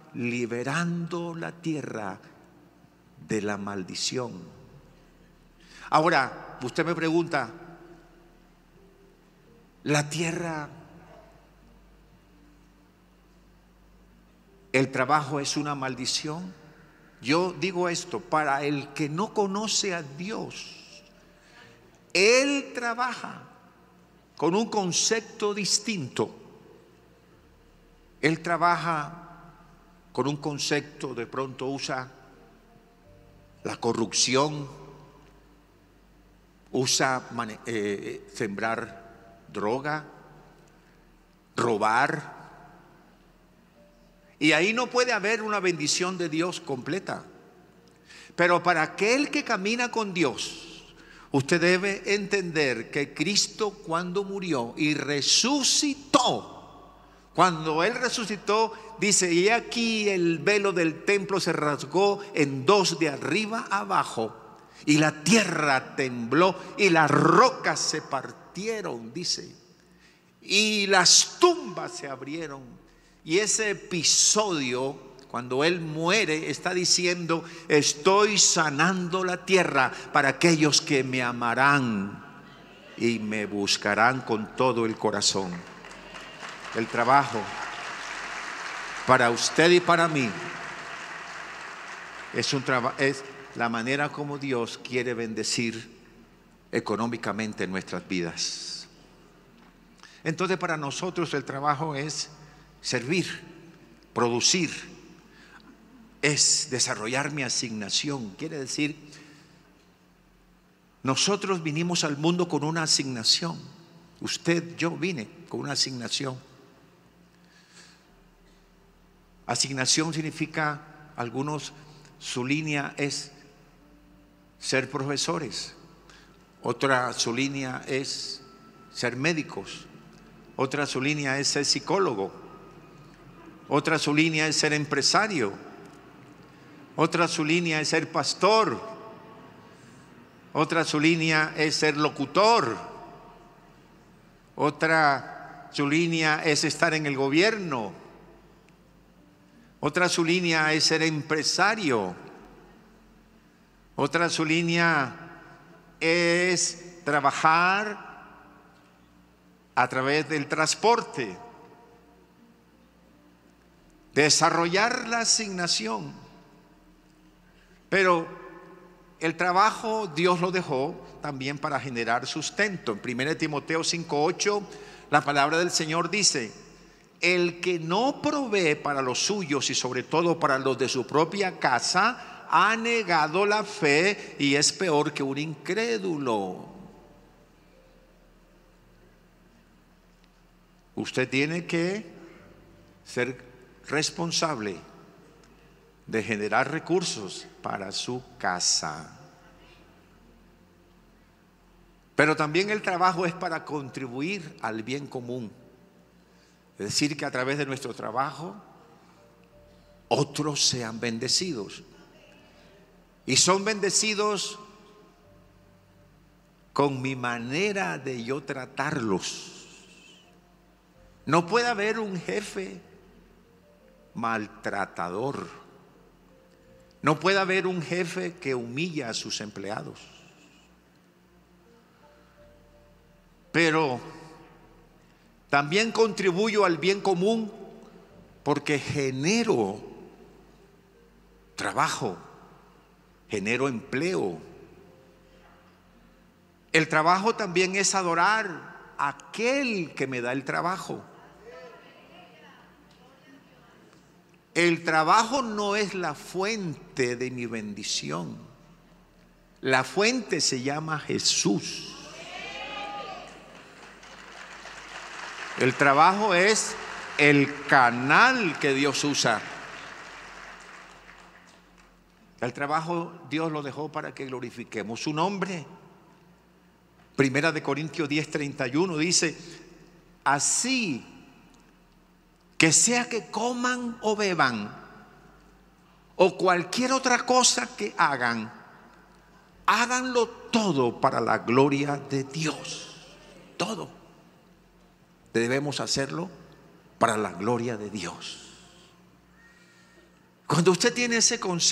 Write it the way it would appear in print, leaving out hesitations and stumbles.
liberando la tierra de la maldición. Ahora, usted me pregunta, ¿la tierra, el trabajo es una maldición? Yo digo esto, para el que no conoce a Dios, Él trabaja con un concepto distinto. Él trabaja con un concepto, de pronto usa la corrupción, usa sembrar droga, robar. Y ahí no puede haber una bendición de Dios completa. Pero para aquel que camina con Dios, usted debe entender que Cristo, cuando murió y resucitó, cuando Él resucitó, dice, y aquí el velo del templo se rasgó en dos de arriba abajo, y la tierra tembló y las rocas se partieron, dice, y las tumbas se abrieron. Y ese episodio, cuando Él muere, está diciendo, estoy sanando la tierra para aquellos que me amarán y me buscarán con todo el corazón. El trabajo para usted y para mí es la manera como Dios quiere bendecir económicamente nuestras vidas. Entonces, para nosotros el trabajo es servir, producir, es desarrollar mi asignación. Quiere decir, nosotros vinimos al mundo con una asignación. Usted, yo vine con una asignación. Asignación significa, algunos, su línea es ser profesores, otra su línea es ser médicos, otra su línea es ser psicólogo, otra su línea es ser empresario, otra su línea es ser pastor, otra su línea es ser locutor, otra su línea es estar en el gobierno, otra su línea es ser empresario, otra su línea es trabajar a través del transporte, desarrollar la asignación. Pero el trabajo Dios lo dejó también para generar sustento. En 1 Timoteo 5:8 la palabra del Señor dice, el que no provee para los suyos y sobre todo para los de su propia casa, ha negado la fe y es peor que un incrédulo. Usted tiene que ser responsable de generar recursos para su casa. Pero también el trabajo es para contribuir al bien común. Es decir, que a través de nuestro trabajo otros sean bendecidos. Y son bendecidos con mi manera de yo tratarlos. No puede haber un jefe maltratador. No puede haber un jefe que humilla a sus empleados. Pero también contribuyo al bien común porque genero trabajo, genero empleo. El trabajo también es adorar a aquel que me da el trabajo. El trabajo no es la fuente de mi bendición. La fuente se llama Jesús. El trabajo es el canal que Dios usa. El trabajo Dios lo dejó para que glorifiquemos su nombre. 1 Corintios 10:31 dice, así que sea que coman o beban o cualquier otra cosa que hagan, háganlo todo para la gloria de Dios. Todo debemos hacerlo para la gloria de Dios. Cuando usted tiene ese concepto,